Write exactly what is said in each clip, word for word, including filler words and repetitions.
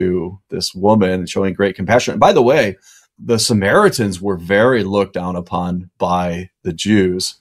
to this woman, showing great compassion. And by the way, the Samaritans were very looked down upon by the Jews.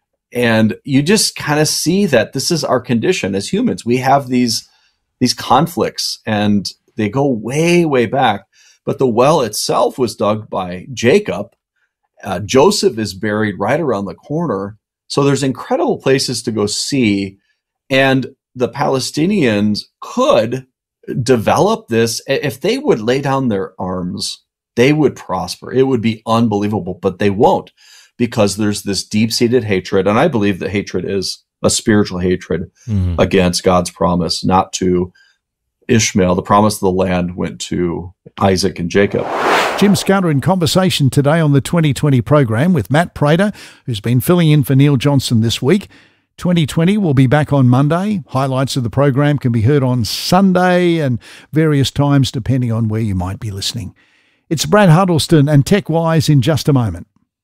And you just kind of see that this is our condition as humans. We have these, these conflicts, and they go way, way back. But the well itself was dug by Jacob. Uh, Joseph is buried right around the corner. So there's incredible places to go see. And the Palestinians could develop this. If they would lay down their arms, they would prosper. It would be unbelievable, but they won't, because there's this deep-seated hatred. And I believe that hatred is a spiritual hatred mm-hmm. against God's promise, not to Ishmael. The promise of the land went to Isaac and Jacob. Jim Scudder in conversation today on the twenty twenty program with Matt Prater, who's been filling in for Neil Johnson this week. twenty twenty will be back on Monday. Highlights of the program can be heard on Sunday and various times depending on where you might be listening. It's Brad Huddleston and TechWise in just a moment.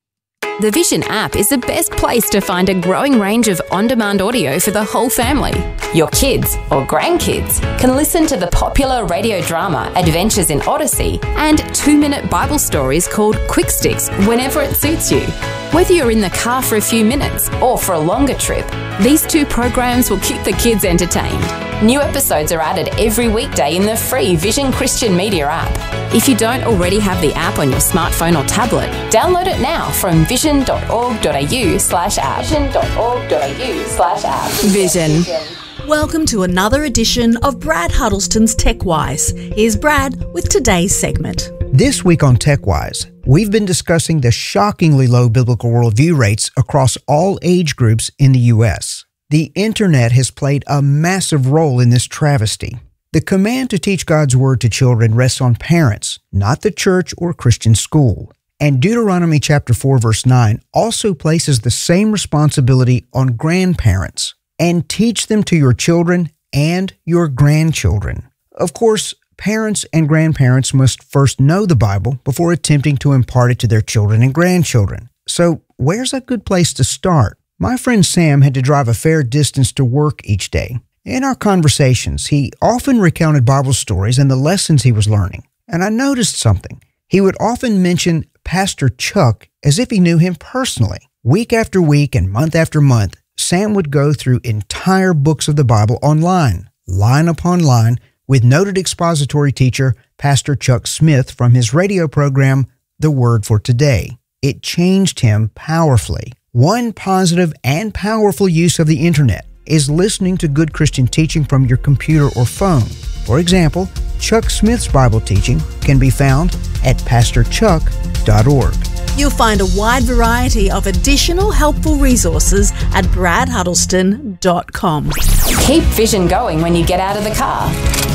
The Vision app is the best place to find a growing range of on-demand audio for the whole family. Your kids or grandkids can listen to the popular radio drama Adventures in Odyssey and two-minute Bible stories called Quick Sticks whenever it suits you. Whether you're in the car for a few minutes or for a longer trip, these two programs will keep the kids entertained. New episodes are added every weekday in the free Vision Christian Media app. If you don't already have the app on your smartphone or tablet, download it now from vision.org.au slash app. vision.org.au slash app. Vision. Welcome to another edition of Brad Huddleston's TechWise. Here's Brad with today's segment. This week on TechWise, we've been discussing the shockingly low biblical worldview rates across all age groups in the U S. The internet has played a massive role in this travesty. The command to teach God's Word to children rests on parents, not the church or Christian school. And Deuteronomy chapter four verse nine also places the same responsibility on grandparents. And teach them to your children and your grandchildren. Of course, parents and grandparents must first know the Bible before attempting to impart it to their children and grandchildren. So where's a good place to start? My friend Sam had to drive a fair distance to work each day. In our conversations, he often recounted Bible stories and the lessons he was learning. And I noticed something. He would often mention Pastor Chuck as if he knew him personally. Week after week and month after month, Sam would go through entire books of the Bible online, line upon line, with noted expository teacher Pastor Chuck Smith from his radio program, The Word for Today. It changed him powerfully. One positive and powerful use of the internet is listening to good Christian teaching from your computer or phone. For example, Chuck Smith's Bible teaching can be found at pastor chuck dot org. You'll find a wide variety of additional helpful resources at brad huddleston dot com. Keep Vision going when you get out of the car.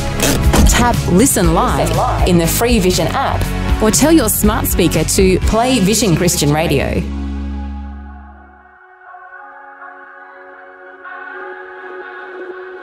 Tap Listen Live, Listen Live in the free Vision app, or tell your smart speaker to play Vision Christian Radio.